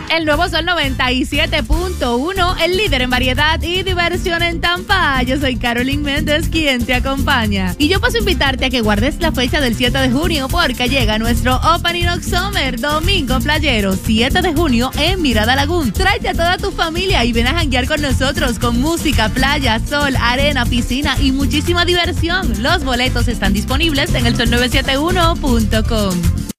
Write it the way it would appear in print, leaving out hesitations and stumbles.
El nuevo Sol 97.1, el líder en variedad y diversión en Tampa. Yo soy Carolyn Méndez, quien te acompaña. Y yo paso a invitarte a que guardes la fecha del 7 de junio porque llega nuestro Opening of Summer, Domingo Playero, 7 de junio en Mirada Lagoon. Tráete a toda tu familia y ven a janguear con nosotros con música, playa, sol, arena, piscina y muchísima diversión. Los boletos están disponibles en el sol971.com.